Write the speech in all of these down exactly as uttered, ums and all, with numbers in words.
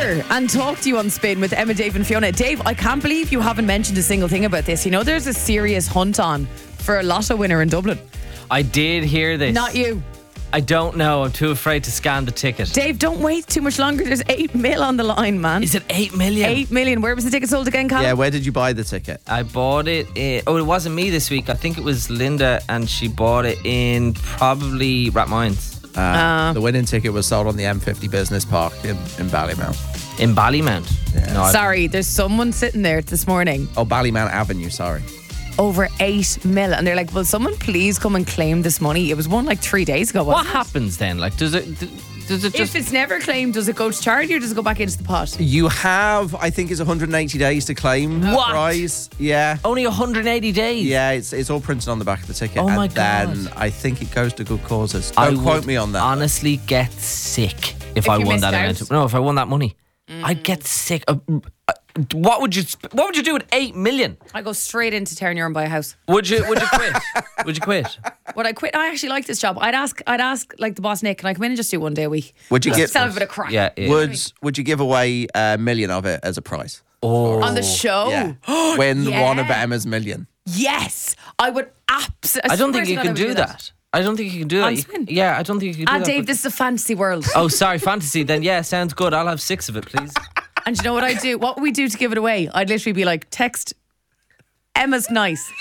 here and talk to you on Spin with Emma, Dave and Fiona. Dave, I can't believe you haven't mentioned a single thing about this. You know there's a serious hunt on for a lotto winner in Dublin. I did hear this. Not you. I don't know. I'm too afraid to scan the ticket. Dave, don't wait too much longer. There's eight mil on the line, man. Is it eight million? Eight million. Where was the ticket sold again, Callum? Yeah, where did you buy the ticket? I bought it in, oh, it wasn't me this week. I think it was Linda, and she bought it in probably Rathmines. Uh, uh, the winning ticket was sold on the M fifty Business Park in, in Ballymount. In Ballymount? Yeah. No, sorry, there's someone sitting there this morning. Oh, Ballymount Avenue, sorry. Over eight mil. And they're like, will someone please come and claim this money? It was won like three days ago, wasn't What it? happens then? Like, does it... Does it just... If it's never claimed, does it go to charity or does it go back into the pot? You have, I think it's one hundred eighty days to claim the What? prize. Yeah. Only one hundred eighty days? Yeah, it's it's all printed on the back of the ticket. Oh my and then God. I think it goes to good causes. I Don't quote would me on that. honestly get sick if, If I you won missed that out? amount. Of, no, if I won that money. Mm. I'd get sick. Uh, uh, what would you What would you do with eight million? I go straight into Terranure and buy a house. Would you Would you quit? Would you quit? Would I quit? I actually like this job. I'd ask I'd ask like the boss Nick, can I come in and just do one day a week? Would you Just give have a bit of crack. Yeah. yeah. Would Would you give away a million of it as a prize? Oh. On the show? Yeah. Win Yeah. one of Emma's million. Yes. I would absolutely I don't think you can do that. I don't think you can do On that. Spin? You- Yeah, I don't think you can do Ah, that. Dave, but- this is a fantasy world. Oh, sorry, fantasy. Then yeah, sounds good. I'll have six of it, please. And you know what I'd do? What would we do to give it away? I'd literally be like, text Emma's nice.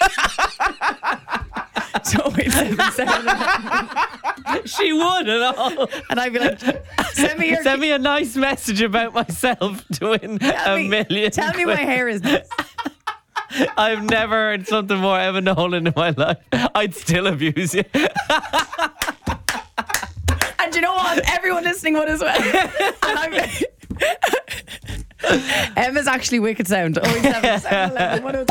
So wait, seven, seven, She would at all. and I'd be like, send me your Send me a nice message about myself to win tell a me, million. Tell me my quid. hair is nice. I've never heard something more Emma Nolan in my life. I'd still abuse you. And you know what? Everyone listening would as well. And I'm Emma's actually wicked sound. oh eight seven, seven one one, one oh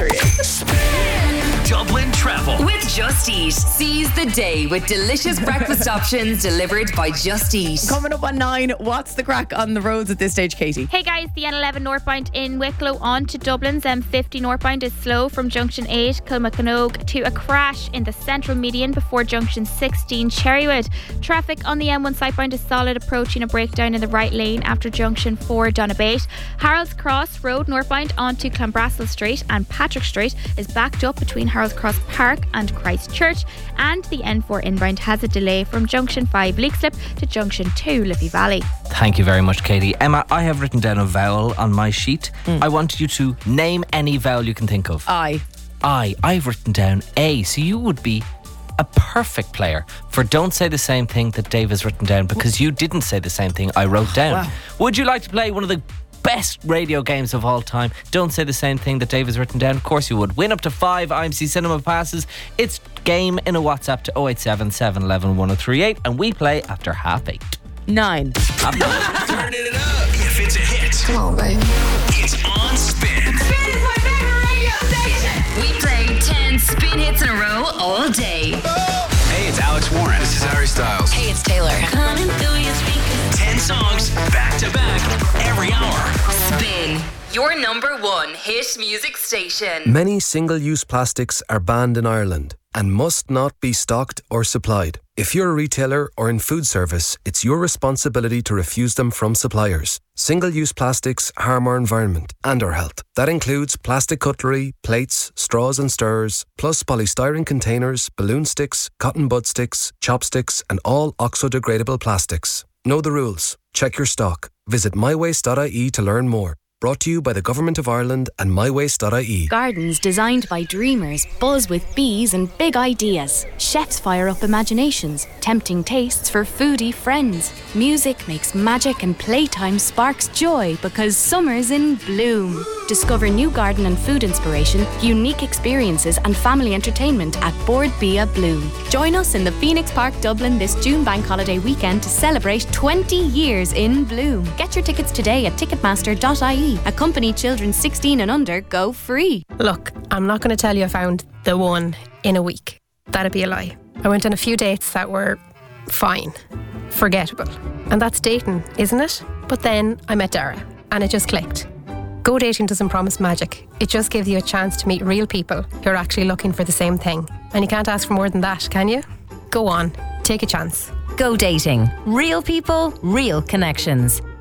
three. Dublin Travel. With Just Eat. Seize the day with delicious breakfast options delivered by Just Eat. Coming up on nine, what's the crack on the roads at this stage, Katie? Hey guys, the N eleven northbound in Wicklow on to Dublin's M fifty northbound is slow from junction eight Kilmacanogue to a crash in the central median before junction sixteen Cherrywood. Traffic on the M one southbound is solid, approaching a breakdown in the right lane after junction four Donabate. Harold's Cross Road northbound onto Clanbrassil Street and Patrick Street is backed up between Harold's Cross Park and Christchurch, and the N four inbound has a delay from junction five Leakslip to junction two Liffey Valley. Thank you very much, Katie. Emma, I have written down a vowel on my sheet. Mm. I want you to name any vowel you can think of. I. I. I've written down A, so you would be a perfect player for don't say the same thing that Dave has written down, because you didn't say the same thing I wrote down. Wow. Would you like to play one of the best radio games of all time? Don't say the same thing that Dave has written down. Of course you would. Win up to five I M C Cinema passes. It's game in a WhatsApp to oh eight seven, seven one one, one oh three eight, and we play after half eight. Nine. Turning it up. If it's a hit. Come on, baby. It's on Spin. Spin is my favorite radio station. We play ten spin hits in a row all day. Hey, it's Alex Warren. This is Harry Styles. Hey, it's Taylor. Coming through your speakers. Ten songs back to back every hour. Spin, your number one hit music station. Many single-use plastics are banned in Ireland and must not be stocked or supplied. If you're a retailer or in food service, it's your responsibility to refuse them from suppliers. Single-use plastics harm our environment and our health. That includes plastic cutlery, plates, straws and stirrers, plus polystyrene containers, balloon sticks, cotton bud sticks, chopsticks, and all oxo-degradable plastics. Know the rules. Check your stock. Visit my waste dot I E to learn more. Brought to you by the Government of Ireland and my waste dot I E. Gardens designed by dreamers buzz with bees and big ideas. Chefs fire up imaginations, tempting tastes for foodie friends. Music makes magic and playtime sparks joy because summer's in bloom. Discover new garden and food inspiration, unique experiences and family entertainment at Board Bia Bloom. Join us in the Phoenix Park, Dublin this June bank holiday weekend to celebrate twenty years in bloom. Get your tickets today at ticketmaster dot I E. Accompany children sixteen and under go free. Look, I'm not going to tell you I found the one in a week. That'd be a lie. I went on a few dates that were fine, forgettable. And that's dating, isn't it? But then I met Dara and it just clicked. Go dating doesn't promise magic. It just gives you a chance to meet real people who are actually looking for the same thing. And you can't ask for more than that, can you? Go on, take a chance. Go dating. Real people, real connections.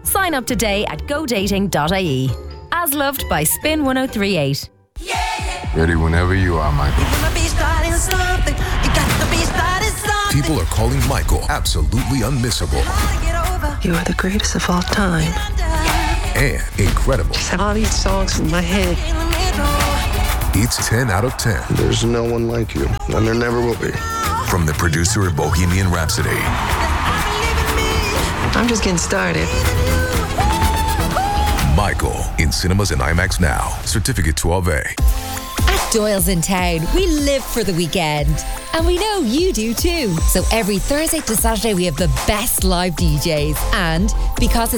Sign up today at go dating dot I E. As loved by Spin one oh three point eight. Ready whenever you are, Michael. People are calling Michael absolutely unmissable. You are the greatest of all time. And incredible. I have all these songs in my head. It's ten out of ten. There's no one like you, and there never will be. From the producer of Bohemian Rhapsody. I'm just getting started. Michael, in cinemas and IMAX now. Certificate twelve A. At Doyle's in town, we live for the weekend. And we know you do too. So every Thursday to Saturday, we have the best live D Js. And because